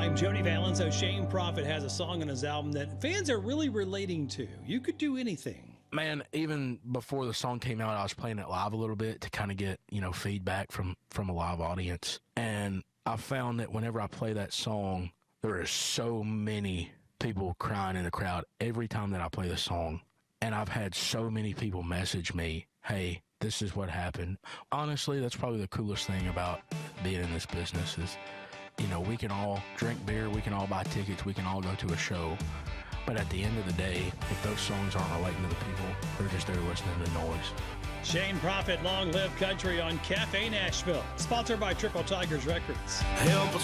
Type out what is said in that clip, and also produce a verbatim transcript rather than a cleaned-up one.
I'm Jody Valen. So Shane Prophet has a song on his album that fans are really relating to. You could do anything. Man, even before the song came out, I was playing it live a little bit to kind of get, you know, feedback from, from a live audience. And I found that whenever I play that song, there are so many people crying in the crowd every time that I play the song. And I've had so many people message me, hey, this is what happened. Honestly, that's probably the coolest thing about being in this business is, you know, we can all drink beer, we can all buy tickets, we can all go to a show. But at the end of the day, if those songs aren't relating to the people, they're just there listening to noise. Shane Prophet, Long Live Country on Cafe Nashville. Sponsored by Triple Tigers Records. Help